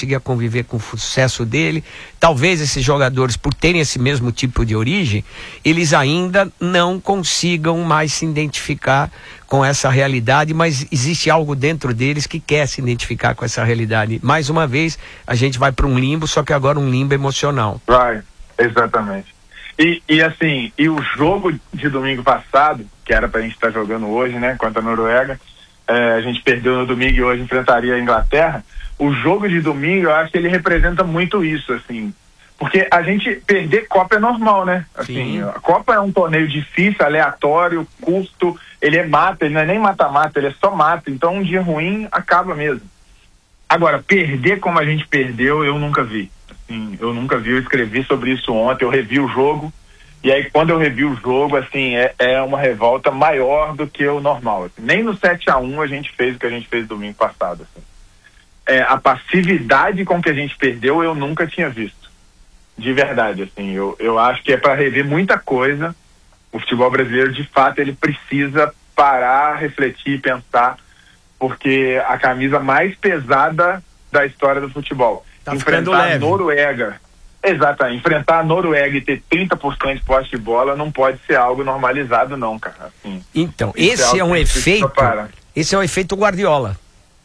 conseguia conviver com o sucesso dele. Talvez esses jogadores, por terem esse mesmo tipo de origem, eles ainda não consigam mais se identificar com essa realidade, mas existe algo dentro deles que quer se identificar com essa realidade. Mais uma vez, a gente vai para um limbo, só que agora um limbo emocional. Vai, exatamente. E assim, e o jogo de domingo passado, que era pra gente estar jogando hoje, né, contra a Noruega, a gente perdeu no domingo e hoje enfrentaria a Inglaterra. O jogo de domingo, eu acho que ele representa muito isso, assim, porque a gente perder Copa é normal, né? Assim, a Copa é um torneio difícil, aleatório, curto, ele é mata, ele não é nem mata-mata, ele é só mata, então um dia ruim acaba mesmo. Agora, perder como a gente perdeu, eu nunca vi. Assim, eu nunca vi, eu escrevi sobre isso ontem, eu revi o jogo, e aí quando eu revi o jogo, assim, é uma revolta maior do que o normal. Assim. Nem no 7-1 a gente fez o que a gente fez domingo passado. Assim. A passividade com que a gente perdeu, eu nunca tinha visto. De verdade, assim, eu acho que é para rever muita coisa. O futebol brasileiro, de fato, ele precisa parar, refletir, pensar, porque a camisa mais pesada da história do futebol. Tá enfrentar a Noruega. Exatamente. Enfrentar a Noruega e ter 30% de posse de bola não pode ser algo normalizado, não, cara. Assim, então, esse é um efeito. Esse é um efeito Guardiola.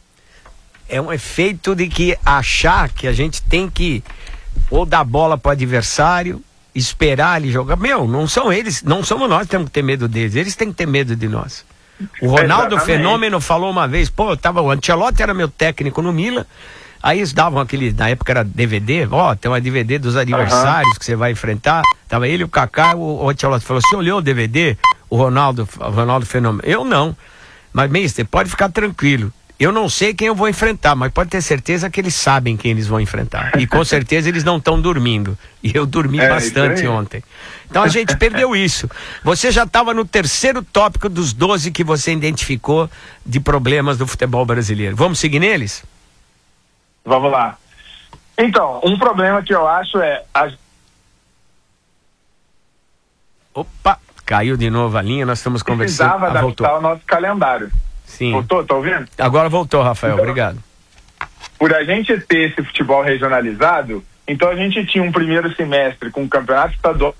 É um efeito de que achar que a gente tem que ou dar bola para o adversário, esperar ele jogar. Não são eles, não somos nós que temos que ter medo deles, eles têm que ter medo de nós. O Ronaldo Fenômeno falou uma vez, o Ancelotti era meu técnico no Milan, aí eles davam aquele, na época era DVD, tem uma DVD dos adversários que você vai enfrentar, tava ele, o Kaká, o Ancelotti falou, você olhou o DVD, o Ronaldo Fenômeno? Eu não, mas mister, pode ficar tranquilo, eu não sei quem eu vou enfrentar, mas pode ter certeza que eles sabem quem eles vão enfrentar. E com certeza eles não estão dormindo. E eu dormi bastante ontem. Então a gente perdeu isso. Você já estava no terceiro tópico dos 12 que você identificou de problemas do futebol brasileiro. Vamos seguir neles? Vamos lá. Então, um problema que eu acho é... Opa, caiu de novo a linha, nós estamos conversando. Precisava adaptar o nosso calendário. Sim. Voltou? Tá ouvindo? Agora voltou, Rafael, então, obrigado. Por a gente ter esse futebol regionalizado, então a gente tinha um primeiro semestre com o campeonato estadual.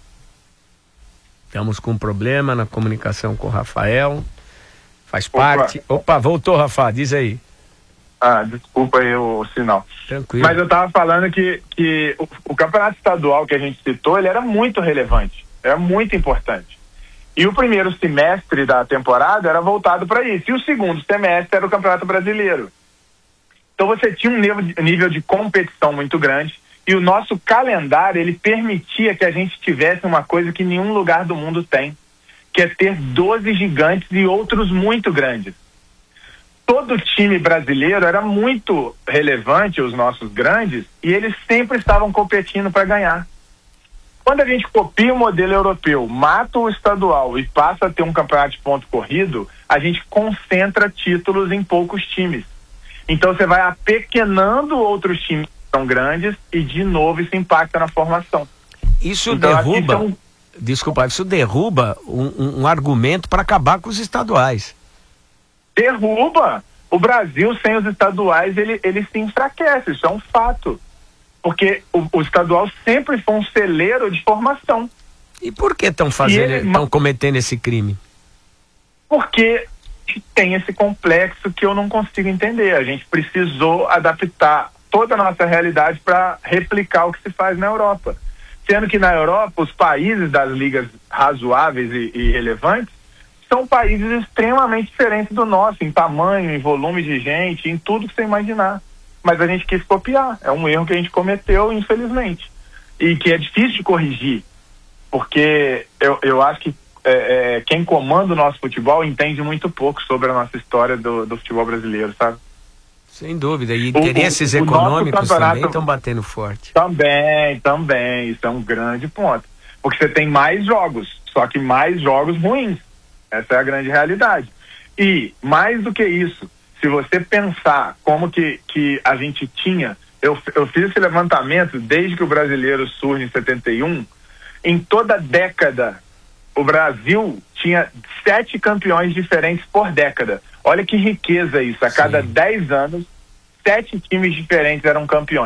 Estamos com um problema na comunicação com o Rafael. Faz parte. Opa, voltou, Rafa, diz aí. Desculpa aí o sinal. Tranquilo. Mas eu tava falando que o campeonato estadual que a gente citou, ele era muito relevante, era muito importante. E o primeiro semestre da temporada era voltado para isso. E o segundo semestre era o Campeonato Brasileiro. Então você tinha um nível de competição muito grande. E o nosso calendário, ele permitia que a gente tivesse uma coisa que nenhum lugar do mundo tem. Que é ter 12 gigantes e outros muito grandes. Todo time brasileiro era muito relevante, os nossos grandes, e eles sempre estavam competindo para ganhar. Quando a gente copia o modelo europeu, mata o estadual e passa a ter um campeonato de ponto corrido, a gente concentra títulos em poucos times. Então você vai apequenando outros times que são grandes e de novo isso impacta na formação. Isso derruba, isso derruba um argumento para acabar com os estaduais. Derruba. O Brasil sem os estaduais ele se enfraquece, isso é um fato. Porque o estadual sempre foi um celeiro de formação. E por que estão cometendo esse crime? Porque tem esse complexo que eu não consigo entender. A gente precisou adaptar toda a nossa realidade para replicar o que se faz na Europa. Sendo que na Europa, os países das ligas razoáveis e relevantes são países extremamente diferentes do nosso, em tamanho, em volume de gente, em tudo que você imaginar. Mas a gente quis copiar, é um erro que a gente cometeu, infelizmente, e que é difícil de corrigir, porque eu acho que quem comanda o nosso futebol entende muito pouco sobre a nossa história do futebol brasileiro, sabe? Sem dúvida, e interesses econômicos também estão batendo forte. Também, isso é um grande ponto, porque você tem mais jogos, só que mais jogos ruins, essa é a grande realidade, e mais do que isso, se você pensar como que a gente tinha, eu fiz esse levantamento desde que o brasileiro surge em 71, em toda década, o Brasil tinha 7 campeões diferentes por década. Olha que riqueza isso, a cada 10 anos, 7 times diferentes eram campeões.